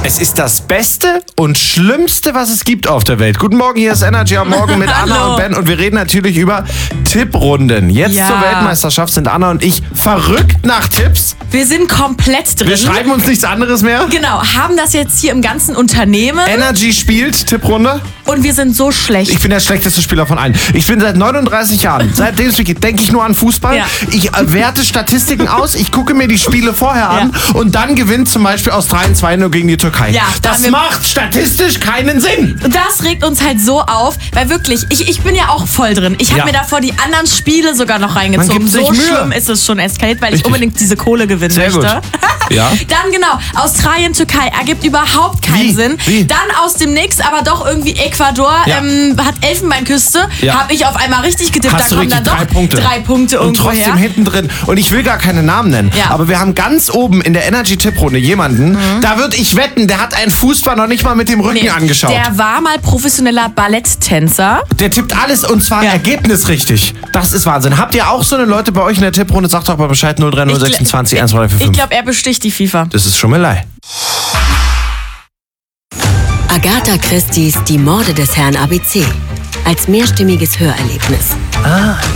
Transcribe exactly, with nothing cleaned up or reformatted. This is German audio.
Es ist das Beste und Schlimmste, was es gibt auf der Welt. Guten Morgen, hier ist Energy am Morgen mit Anna und Ben und wir reden natürlich über Tipprunden. Jetzt Ja. zur Weltmeisterschaft sind Anna und ich verrückt nach Tipps. Wir sind komplett drin. Wir schreiben uns nichts anderes mehr. Genau, haben das jetzt hier im ganzen Unternehmen Energy spielt Tipprunde. und wir sind so schlecht. Ich bin der schlechteste Spieler von allen. Ich bin seit neununddreißig Jahren, seitdem es geht, denke ich nur an Fußball. Ja. Ich äh, werte Statistiken aus, ich gucke mir die Spiele vorher an und dann gewinnt zum Beispiel Australien zwei null gegen die Türkei. Ja, da das haben wir- macht statistisch keinen Sinn. Das regt uns halt so auf, weil wirklich, ich, ich bin ja auch voll drin. Ich habe Ja. mir davor die anderen Spiele sogar noch Man reingezogen. gibt sich So Mühe. schlimm ist es schon eskaliert, weil ich Richtig. unbedingt diese Kohle gewinnen Sehr gut. möchte. Ja. Dann genau, Australien, Türkei ergibt überhaupt keinen Wie? Sinn. Wie? Dann aus dem Nix, aber doch irgendwie Ecuador Ja. ähm, hat Elfenbeinküste. Ja. Habe ich auf einmal richtig getippt. Hast da du kommen dann richtig doch drei Punkte. drei Punkte Und irgendwo trotzdem her. hinten drin. Und ich will gar keine Namen nennen. Ja. Aber wir haben ganz oben in der Energy-Tipprunde jemanden, da würde ich wetten, der hat einen Fußball noch nicht mal mit dem Rücken Mhm. Nee, angeschaut. Der, Der war mal professioneller Balletttänzer. tippt alles und zwar Ja. ergebnisrichtig. Das ist Wahnsinn. Habt ihr auch so eine Leute bei euch in der Tipprunde? Sagt doch mal Bescheid null drei null Ich gl- sechsundzwanzig eins zwei vier Ich fünf. glaube, er besticht die FIFA. Das ist Schummelei. Agatha Christie's Die Morde des Herrn A B C als mehrstimmiges Hörerlebnis.